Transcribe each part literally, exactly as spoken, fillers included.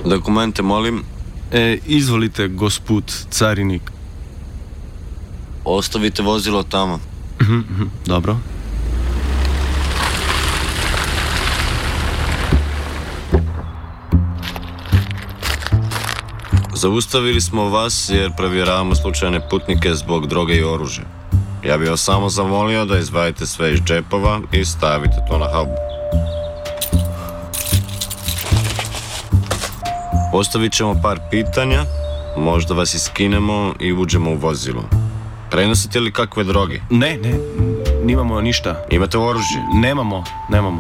Dokumente, molim. E, izvolite, gospod carinik. Ostavite vozilo tamo. Mhm, mhm, dobro. Zaustavili smo vas jer provjeravamo slučajne putnike zbog droge i oružja. Ja bih vas samo zamolio da izvadite sve iz džepova i stavite to na haubu. Postavit ćemo par pitanja, možda vas iskinemo i uđemo u vozilo. Prenosite li kakve droge? Ne, ne, nimamo ništa. Imate oružje? Nemamo, nemamo.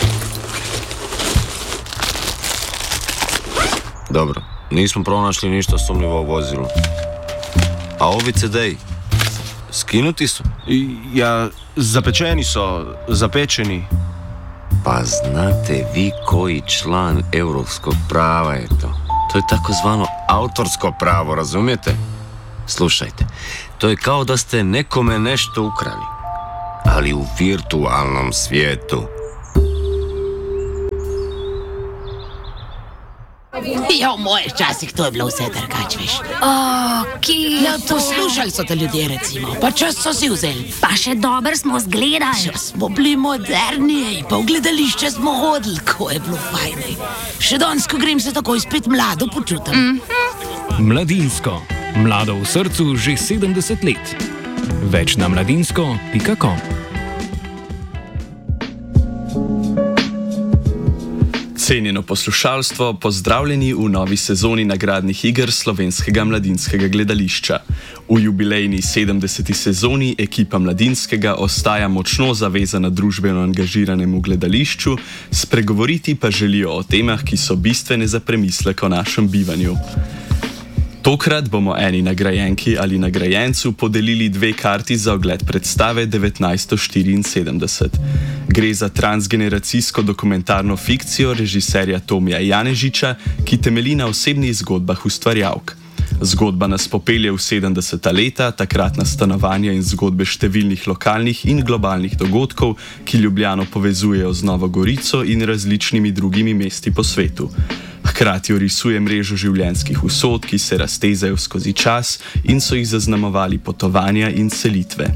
Dobro, nismo pronašli ništa sumnjivo u vozilu. A ovi ce de i? Skinuti su? Ja, zapečeni so, zapečeni. Pa znate vi koji član europskog prava je to? To je takozvano autorsko pravo, razumijete? Slušajte, to je kao da ste nekome nešto ukrali, ali u virtualnom svijetu. Jo, moje časih to je bilo vse drugače, veš. Ok. Ja, poslušali so te ljudje, recimo, pa čas so si vzeli. Pa še dobro smo zgledali. Ja, smo bili moderni, pa v gledališče smo hodili, ko je bilo fajn. Še danes, ko grem, se takoj spet mlado počutim. Mm-hmm. Mladinsko. Mlado v srcu že sedemdeset let. Več na mladinsko pika com. Cenjeno poslušalstvo, pozdravljeni v novi sezoni nagradnih iger Slovenskega mladinskega gledališča. V jubilejni sedemdeseti sezoni ekipa Mladinskega ostaja močno zavezana družbeno angažiranemu gledališču, spregovoriti pa želijo o temah, ki so bistvene za premislek o našem bivanju. Tokrat bomo eni nagrajenki ali nagrajencu podelili dve karti za ogled predstave devetnajststo štiriinsedemdeset. Gre za transgeneracijsko dokumentarno fikcijo režiserja Tomija Janežiča, ki temelji na osebnih zgodbah ustvarjalk. Zgodba nas popelje v sedemdeseta leta, takratna stanovanja in zgodbe številnih lokalnih in globalnih dogodkov, ki Ljubljano povezujejo z Novo Gorico in različnimi drugimi mesti po svetu. Hkrati orisuje mrežo življenjskih usod, ki se raztezajo skozi čas in so jih zaznamovali potovanja in selitve.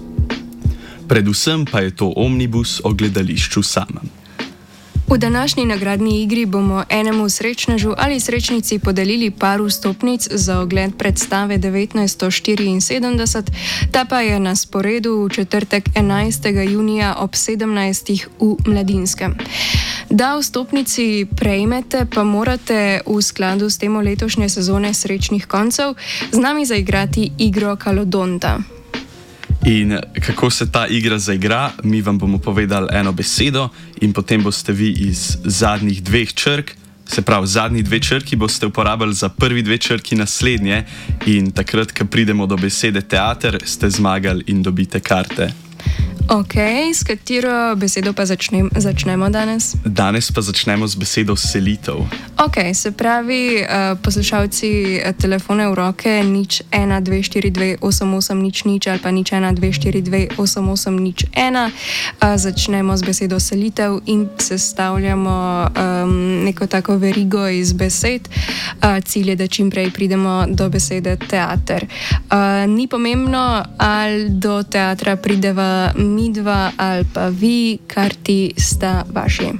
Predvsem pa je to omnibus o gledališču samem. V današnji nagradni igri bomo enemu srečnežu ali srečnici podelili par vstopnic za ogled predstave devetnajststo štiriinsedemdeset, ta pa je na sporedu v četrtek enajstega junija ob sedemnajstih v Mladinskem. Da vstopnici prejmete, pa morate v skladu s temo letošnje sezone Srečnih koncev z nami zaigrati igro Kalodonta. In kako se ta igra zaigra, mi vam bomo povedali eno besedo in potem boste vi iz zadnjih dveh črk, se pravi zadnji dve črki boste uporabili za prvi dve črki naslednje in takrat, ko pridemo do besede teater, ste zmagali in dobite karte. Ok, s katero besedo pa začnem, začnemo danes? Danes pa začnemo z besedo selitev. Ok, se pravi, uh, poslušalci telefone v roke, nič ena dve štiri dve osem osem nič nič ali pa nič ena dve štiri dve osem osem nič ena. Uh, začnemo z besedo selitev in sestavljamo um, neko tako verigo iz besed. Uh, cilj je, da čim prej pridemo do besede teater. Uh, ni pomembno, ali do teatra prideva midva ali pa vi, karti sta vaši.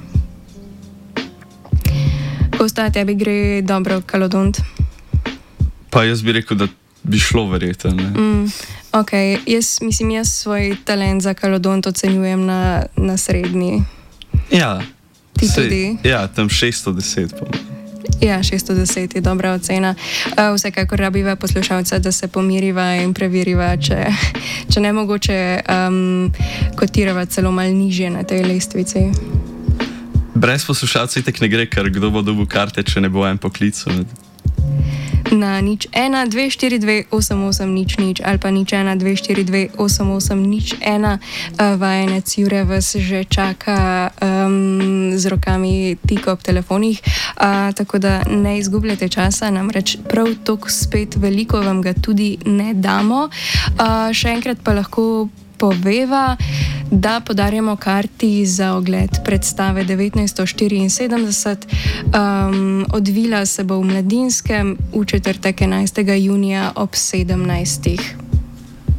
Kosta, tebi gre dobro Kalodont? Pa jaz bi rekel, da bi šlo verjetno. Mm, ok, jaz mislim, jaz svoj talent za Kalodont ocenjujem na, na srednji. Ja. Ti sej, tudi? Ja, tam šeststo deset pomeni. Ja, šeststo deset je dobra ocena. Uh, vsekakor rabiva poslušalca, da se pomiriva in preveriva, če, če ne mogoče um, kotirava celo mal nižje na tej lestvici. Brez poslušalca itak ne gre, ker kdo bo dobil karte, če ne bo en poklical. Na nič ena dve štiri dve osem osem nič nič ali pa nič ena dve štiri dve osem osem nič ena. Uh, vajenec Jure vas že čaka um, z rokami tik ob telefonih, uh, tako da ne izgubljate časa, namreč prav toliko spet veliko vam ga tudi ne damo. Uh, še enkrat pa lahko poveva, da podarjamo karti za ogled predstave devetnajststo štiriinsedemdeset. Um, odvila se bo v Mladinskem v četrtek enajstega junija ob sedemnajstih.